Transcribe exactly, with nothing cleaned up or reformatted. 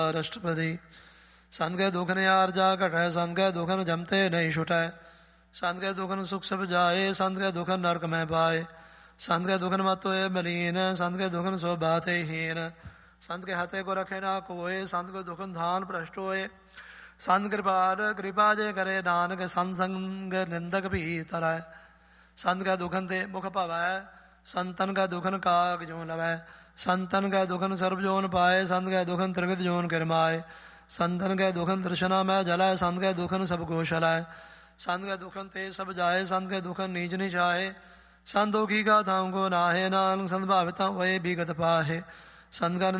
ਰਾਸ਼ਟਰਪਤੀ। ਸੰਤ ਕੇ ਦੁਖ ਨਿਆਰ ਜਾ ਘਟੈ, ਸੰਤ ਕੇ ਦੁਖਨ ਜਮਤੇ ਨਹੀਂ ਛੁਟੈ। ਸੰਤ ਕੇ ਦੁਖਨ ਸੁਖ ਸਭ ਜਾਏ, ਸੰਤ ਕੇ ਦੁਖਨ ਨਰਕ ਮੈਂ ਪਾਏ। ਸੰਤ ਕੇ ਦੁਖਨ ਮਤ ਹੋਏ ਮਲੀਨ, ਸੰਤ ਕੇ ਦੁਖਨ ਸੋ ਬਾਤੇ ਹੀਨ। ਸੰਤ ਕੇ ਹਤੇ ਕੋ ਰਖੇ ਨਾ ਕੋਏ, ਸੰਤ ਕੇ ਦੁਖਨ ਧਾਨ ਭ੍ਰਸ਼ਟ ਹੋਏ। ਸੰਤ ਕਿਰਪਾਲ ਕਿਰਪਾ ਜੇ ਕਰੇ, ਨਾਨਕ ਸੰਤ ਸੰਗ ਨਿੰਦਕ ਵੀ ਤਰੈ। ਸੰਤ ਕਾ ਦੁਖਨ ਤੇ ਮੁਖ ਭਵੈ, ਸੰਤਨ ਕਾ ਦੁਖਨ ਕਾਗ ਜੋ ਲਵੈ। ਸੰਤਨ ਕਾ ਦੁਖਨ ਸਰਬ ਜੋਨ ਪਾਏ, ਸੰਤ ਕਾ ਦੁਖਨ ਤ੍ਰਿਗਤ ਜੋਨ ਕਰਮਾਏ। ਸੰਤਨ ਕੈ ਦੁਖਨ ਦਰਸ਼ਨਾ ਮੈਂ ਜਲੈ, ਸੰਤ ਕੈ ਦੁਖਨ ਸਭ ਗੋਸ਼ਲੈ। ਸੰਤ ਕੈ ਦੁਖਨ ਤੇ ਸਭ ਜਾਏ, ਸੰਤ ਕੈ ਦੁਖਨ ਨੀਚ ਨਿ ਜਾਏ। ਸੰਤ ਦੁਖੀ ਕਾ ਧਾਮ ਕੋ ਨਾਹੇ, ਨਾਨਕ ਸੰਤ ਭਾਵਿਤਾ ਹੋਏ ਬਿਗਤ ਪਾਹੇ। ਸੰਤ ਕਾ